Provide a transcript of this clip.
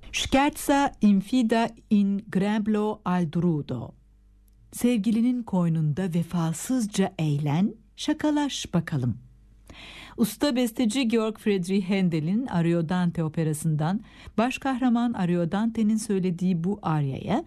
Scherza infida in grembo aldrudo. Sevgilinin koynunda vefasızca eğlen, şakalaş bakalım. Usta besteci Georg Friedrich Händel'in Ariodante operasından baş kahraman Ariodante'nin söylediği bu aryaya